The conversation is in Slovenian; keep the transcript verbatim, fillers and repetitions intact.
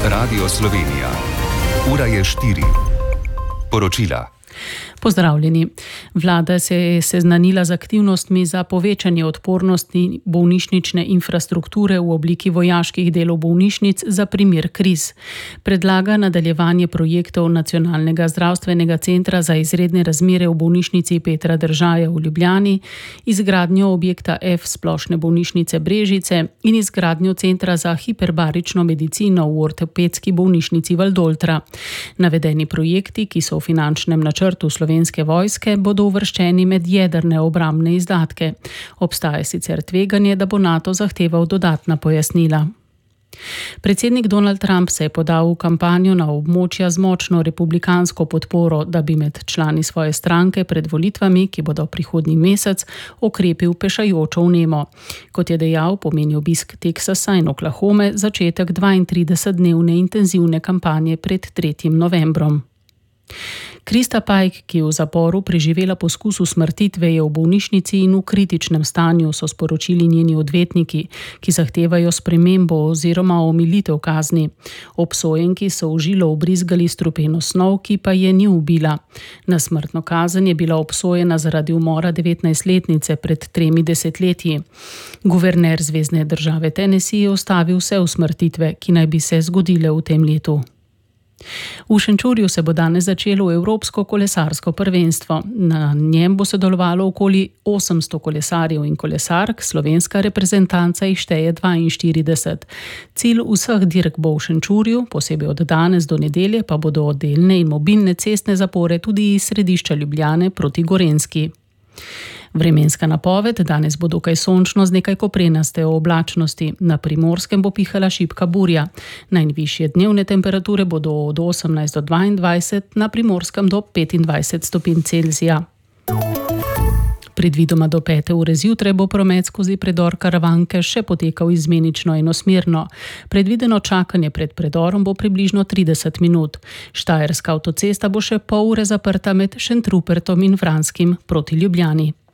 Radio Slovenija. Ura je štiri. Poročila. Pozdravljeni. Vlada se je seznanila z aktivnostmi za povečanje odpornosti bolnišnične infrastrukture v obliki vojaških delov bolnišnic za primer kriz. Predlaga nadaljevanje projektov Nacionalnega zdravstvenega centra za izredne razmere v bolnišnici Petra Držaja v Ljubljani, izgradnjo objekta F splošne bolnišnice Brežice in izgradnjo centra za hiperbarično medicino v ortopedski bolnišnici Valdoltra. Navedeni projekti, ki so v finančnem načrtu Slovenske vojske, bodo uvrščeni med jedrne obrambne izdatke. Obstaja sicer tveganje, da bo NATO zahteval dodatna pojasnila. Predsednik Donald Trump se je podal v kampanjo na območja z močno republikansko podporo, da bi med člani svoje stranke pred volitvami, ki bodo prihodnji mesec, okrepil pešajočo vnemo. Kot je dejal, pomeni obisk Teksasa in Oklahome začetek dvaintridesetdnevne intenzivne kampanje pred tretjim novembrom. Krista Pajk, ki je v zaporu preživela poskus usmrtitve, je v bolnišnici in v kritičnem stanju, so sporočili njeni odvetniki, ki zahtevajo spremembo oziroma omilitev kazni. Obsojenki so v žilo vbrizgali strupeno snov, ki pa je ni ubila. Na smrtno kazen je bila obsojena zaradi umora devetnajstletnice pred tremi desetletji. Guverner zvezne države Tennessee je ustavil vse usmrtitve, ki naj bi se zgodile v tem letu. V Šenčurju se bo danes začelo Evropsko kolesarsko prvenstvo. Na njem bo sodelovalo okoli osemsto kolesarjev in kolesark, slovenska reprezentanca jih šteje dvainštirideset. Cilj vseh dirk bo v Šenčurju, posebej od danes do nedelje pa bodo delne in mobilne cestne zapore tudi iz središča Ljubljane proti Gorenjski. Vremenska napoved: danes bo dokaj sončno z nekaj koprenaste oblačnosti. Na Primorskem bo pihala šibka burja. Najvišje dnevne temperature bodo od osemnajst do dvaindvajset, na Primorskem do petindvajset stopinj Celzija. Predvidoma do pete ure zjutraj bo promet skozi predor Karavanke še potekal izmenično enosmerno. Predvideno čakanje pred predorom bo približno trideset minut. Štajerska avtocesta bo še pol ure zaprta med Šentrupertom in Vranskim proti Ljubljani.